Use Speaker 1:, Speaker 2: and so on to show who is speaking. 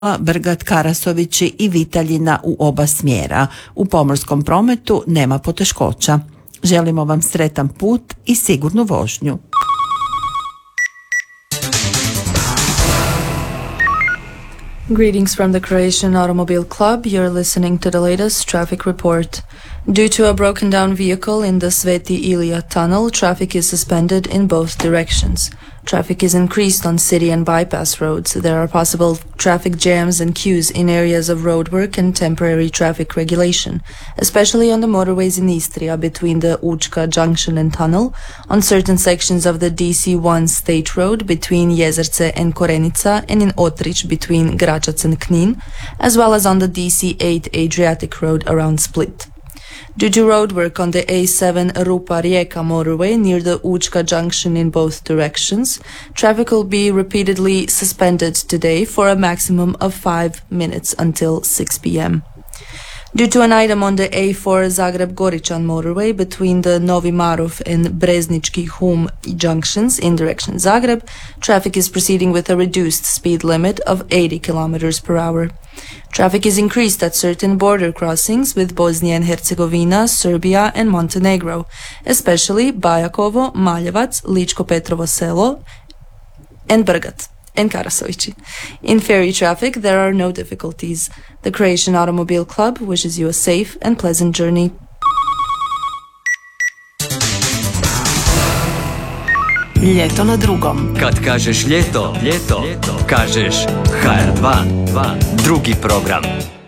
Speaker 1: Brgat, Karasovići i Vitaljina u oba smjera. U pomorskom prometu nema poteškoća. Želimo vam sretan put i sigurnu vožnju.
Speaker 2: Greetings from the Croatian Automobile Club. You're listening to the latest traffic report. Due to a broken down vehicle in the Sveti Ilija tunnel, traffic is suspended in both directions. Traffic is increased on city and bypass roads. There are possible traffic jams and queues in areas of roadwork and temporary traffic regulation, especially on the motorways in Istria between the Učka junction and tunnel, on certain sections of the DC1 state road between Jezerce and Korenica, and in Otrich between Gračac and Knin, as well as on the DC8 Adriatic road around Split. Due to roadwork on the A7 Rupa-Rijeka motorway near the Učka junction in both directions, traffic will be repeatedly suspended today for a maximum of 5 minutes until 6 p.m. Due to an item on the A4 Zagreb-Goričan motorway between the Novi Marof and Breznički Hum junctions in direction Zagreb, traffic is proceeding with a reduced speed limit of 80 km per hour. Traffic is increased at certain border crossings with Bosnia and Herzegovina, Serbia and Montenegro, especially Bajakovo, Maljevac, Ličko Petrovo Selo and Brgat and Karasovići. In ferry traffic, there are no difficulties. The Croatian Automobile Club wishes you a safe and pleasant journey.
Speaker 3: Ljeto na drugom.
Speaker 4: Kad kažeš ljeto, kažeš HR2, drugi program.